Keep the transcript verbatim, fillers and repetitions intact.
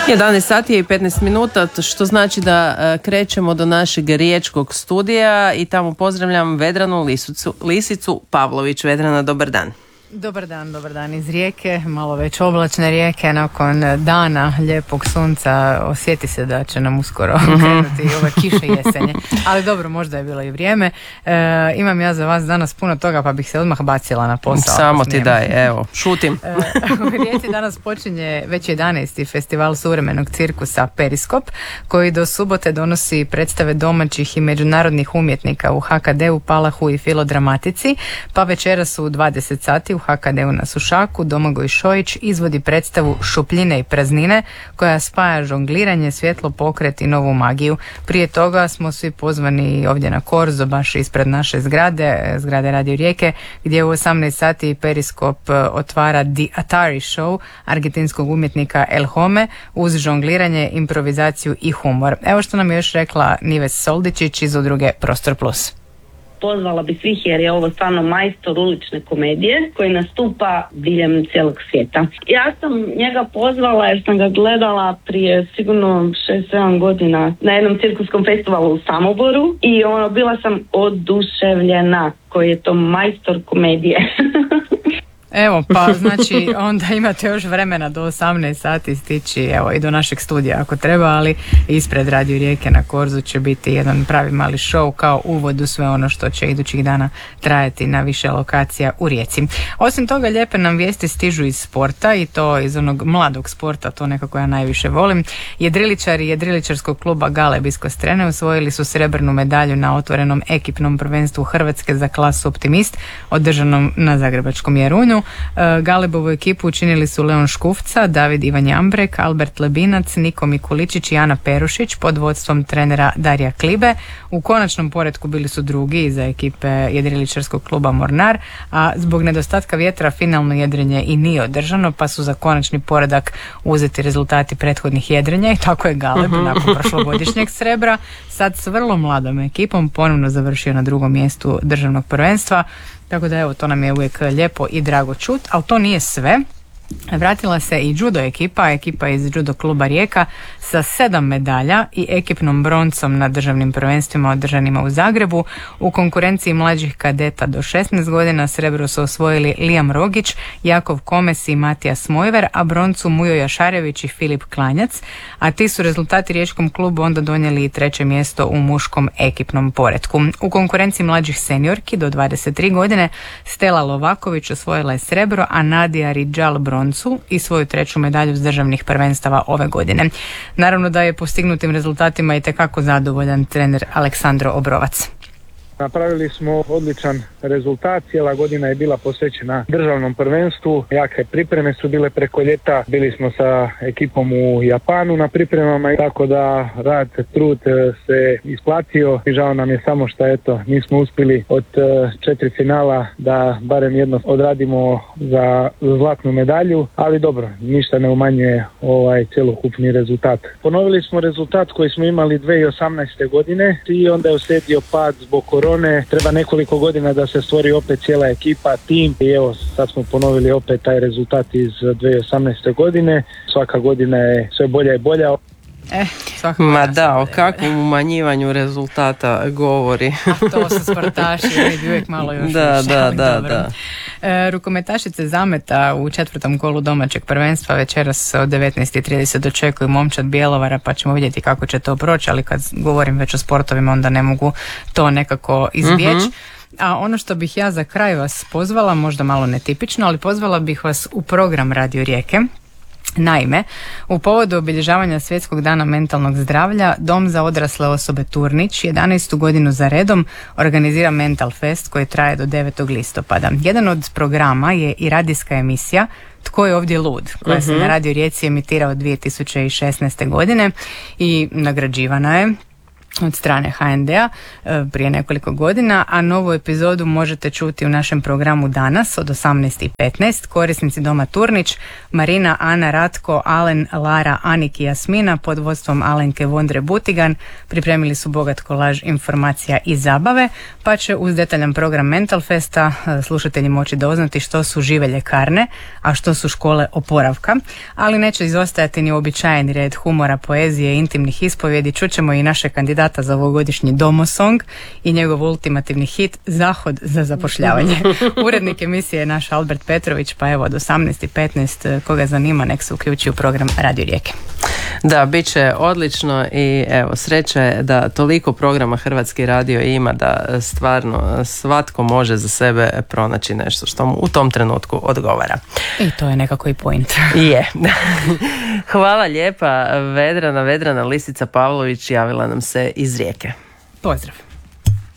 jedanaest sati i petnaest minuta, što znači da krećemo do našeg riječkog studija i tamo pozdravljam Vedranu Lisicu, Lisicu Pavlović. Vedrana, dobar dan. Dobar dan, dobar dan iz Rijeke, malo već oblačne Rijeke, nakon dana lijepog sunca osjeti se da će nam uskoro mm-hmm. krenuti ove kiše jesenje, ali dobro, možda je bilo i vrijeme. E, imam ja za vas danas puno toga, pa bih se odmah bacila na posao. Samo ti daj, evo, šutim. E, u Rijeci danas počinje već jedanaesti festival suvremenog cirkusa Periskop, koji do subote donosi predstave domaćih i međunarodnih umjetnika u ha ka de-u, Palahu i Filodramatici, pa večeras u dvadeset sati u ha ka de-u na Sušaku Domagoj Šojić izvodi predstavu Šupljine i praznine koja spaja žongliranje, svjetlo pokret i novu magiju. Prije toga smo svi pozvani ovdje na Korzo, baš ispred naše zgrade, zgrade Radio Rijeke, gdje u osamnaest sati Periskop otvara The Atari Show argentinskog umjetnika El Home uz žongliranje, improvizaciju i humor. Evo što nam je još rekla Nives Soldičić iz udruge Prostor Plus. Pozvala bi svih jer je ovo stvarno majstor ulične komedije koji nastupa diljem cijelog svijeta. Ja sam njega pozvala jer sam ga gledala prije sigurno šest sedam godina na jednom cirkuskom festivalu u Samoboru i ono, bila sam oduševljena koji je to majstor komedije. Evo, pa znači onda imate još vremena do osamnaest sati stići, evo, i do našeg studija ako treba, ali ispred Radio Rijeke na Korzu će biti jedan pravi mali show kao uvod u sve ono što će idućih dana trajati na više lokacija u Rijeci. Osim toga, lijepe nam vijesti stižu iz sporta i to iz onog mladog sporta, to nekako ja najviše volim. Jedriličari Jedriličarskog kluba Galeb iz Kostrene osvojili su srebrnu medalju na otvorenom ekipnom prvenstvu Hrvatske za klasu Optimist održanom na Zagrebačkom Jarunju. Galebovu ekipu učinili su Leon Škufca, David Ivan Jambrek, Albert Lebinac, Niko Mikuličić i Ana Perušić pod vodstvom trenera Darija Klibe. U konačnom poretku bili su drugi iza ekipe jedriličarskog kluba Mornar, a zbog nedostatka vjetra finalno jedrenje i nije održano, pa su za konačni poredak uzeti rezultati prethodnih jedrenja i tako je Galeb uh-huh. nakon prošlogodišnjeg srebra sad s vrlo mladom ekipom ponovno završio na drugom mjestu državnog prvenstva. Tako da evo, to nam je uvijek lijepo i drago čut, ali to nije sve. Vratila se i judo ekipa, ekipa iz judo kluba Rijeka sa sedam medalja i ekipnom broncom na državnim prvenstvima održanima u Zagrebu. U konkurenciji mlađih kadeta do šesnaest godina srebro su osvojili Lijam Rogić, Jakov Komes i Matija Smojver, a broncu Mujo Jašarević i Filip Klanjac, a ti su rezultati riječkom klubu onda donijeli i treće mjesto u muškom ekipnom poretku. U konkurenciji mlađih seniorki do dvadeset tri godine Stela Lovaković osvojila je srebro, a Nadija Ridžal broncu i svoju treću medalju s državnih prvenstava ove godine. Naravno da je postignutim rezultatima i tekako zadovoljan trener Aleksandro Obrovac. Napravili smo odličan rezultat, cijela godina je bila posvećena državnom prvenstvu, jake pripreme su bile preko ljeta, bili smo sa ekipom u Japanu na pripremama, tako da rad, trud se isplatio i žao nam je samo što eto nismo uspjeli od četiri finala da barem jedno odradimo za zlatnu medalju, ali dobro, ništa ne umanjuje ovaj cjelokupni rezultat. Ponovili smo rezultat koji smo imali dvije tisuće osamnaeste. godine i onda je uslijedio pad zbog korona. Treba nekoliko godina da se stvori opet cijela ekipa, tim i evo sad smo ponovili opet taj rezultat iz dvije tisuće osamnaeste. godine. Svaka godina je sve bolja i bolja. Eh, Ma da, o kakvom umanjivanju rezultata govori. A to su sportaši, oni bi uvijek malo još da, više, da, da, dobro. da. E, rukometašice Zameta u četvrtom kolu domaćeg prvenstva večeras od devetnaest i trideset dočekuju momčad Bjelovara, pa ćemo vidjeti kako će to proći, ali kad govorim već o sportovima onda ne mogu to nekako izbjeći. Uh-huh. A ono što bih ja za kraj vas pozvala, možda malo netipično, ali pozvala bih vas u program Radio Rijeke. Naime, u povodu obilježavanja Svjetskog dana mentalnog zdravlja, Dom za odrasle osobe Turnić jedanaestu godinu za redom organizira Mental Fest koji traje do devetog listopada. Jedan od programa je i radijska emisija Tko je ovdje lud, koja uh-huh. se na Radio Rijeci emitira od dvije tisuće šesnaeste. godine i nagrađivana je od strane ha en de-a prije nekoliko godina, a novu epizodu možete čuti u našem programu danas od osamnaest i petnaest. Korisnici Doma Turnić, Marina, Ana, Ratko, Alen, Lara, Anik i Jasmina pod vodstvom Alenke Vondre Butigan pripremili su bogat kolaž informacija i zabave, pa će uz detaljan program Mental Festa slušatelji moći doznati što su žive ljekarne, a što su škole oporavka, ali neće izostajati ni uobičajeni red humora, poezije, intimnih ispovjedi. Čućemo i naše kandidate za ovogodišnji Domosong i njegov ultimativni hit Zahod za zapošljavanje. Urednik emisije je naš Albert Petrović, pa evo od osamnaest i petnaest koga zanima nek se uključi u program Radio Rijeke. Da, bit će odlično i evo sreća je da toliko programa Hrvatski radio ima da stvarno svatko može za sebe pronaći nešto što mu u tom trenutku odgovara. I to je nekako i point. Je. Hvala lijepa Vedrana, Vedrana Lisica Pavlović javila nam se iz Rijeke. Pozdrav.